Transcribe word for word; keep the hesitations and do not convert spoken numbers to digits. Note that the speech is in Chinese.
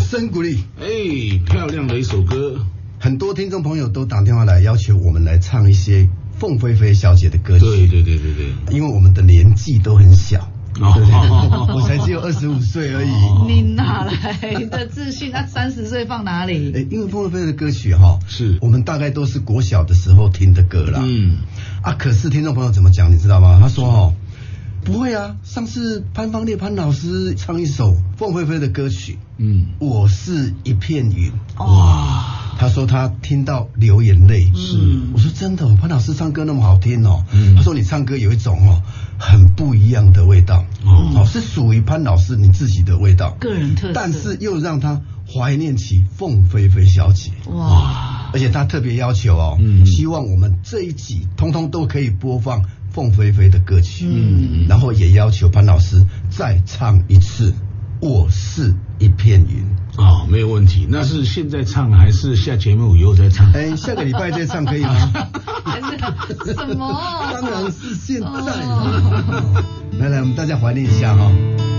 声鼓励。 哎，漂亮的一首歌。 很多听众朋友都打电话来要求我们来唱一些凤飞飞小姐的歌曲。 对对对对对， 因为我们的年纪都很小。 哦， 我才只有二十五岁而已。 你哪来的自信？那三十岁放哪里？ 哎，因为凤飞飞的歌曲哈， 是我们大概都是国小的时候听的歌啦。 嗯， 啊，可是听众朋友怎么讲，你知道吗？他说哦，不会啊，上次潘芳烈潘老师唱一首凤飞飞的歌曲，嗯，我是一片云。哇。他说他听到流眼泪，是、嗯、我说真的、哦，潘老师唱歌那么好听哦。嗯、他说你唱歌有一种哦很不一样的味道，哦，哦是属于潘老师你自己的味道， 个人特色， 但是又让他怀念起凤飞飞小姐。哇！而且他特别要求哦，嗯、希望我们这一集通通都可以播放凤飞飞的歌曲，嗯，然后也要求潘老师再唱一次。我是一片云啊、哦，没有问题。那是现在唱还是下节目以后再唱？ 哎，下个礼拜再唱可以吗？ 什么？ 当然是现在。哦、来来，我们大家怀念一下哈、哦。